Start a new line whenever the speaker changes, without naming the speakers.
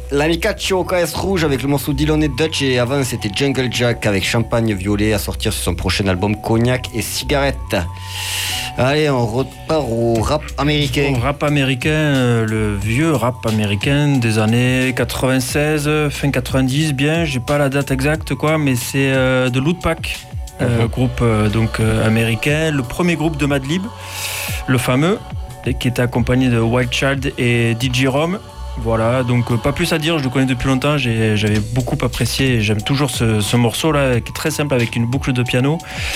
L'Amicaccio KS Rouge avec le morceau Dylan et Dutch, et avant c'était Jungle Jack avec Champagne Violet à sortir sur son prochain album Cognac et Cigarette. Allez, on repart au rap américain.
Au rap américain, le vieux rap américain des années 96, fin 90, bien, j'ai pas la date exacte quoi, mais c'est de Lootpack, groupe américain, le premier groupe de Madlib, le fameux, qui était accompagné de Wild Child et DJ Rom. Voilà, donc pas plus à dire, je le connais depuis longtemps, j'avais beaucoup apprécié et j'aime toujours ce morceau là, qui est très simple avec une boucle de piano